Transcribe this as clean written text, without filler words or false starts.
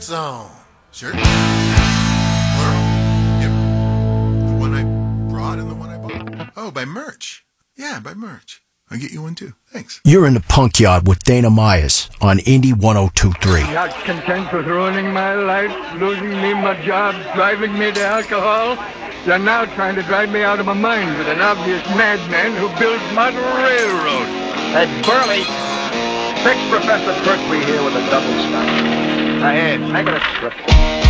Zone. Sure. Plural? Yep. The one I brought and the one I bought. Oh, by merch. Yeah, by merch. I'll get you one too. Thanks. You're in the Punk Yard with Dana Myers on Indie 102.3. Not content with ruining my life, losing me my job, driving me to alcohol, you're now trying to drive me out of my mind with an obvious madman who builds model railroads. Hey, Burley, fix Professor Pertwee here with a double stop. Ahead. Make it a strip.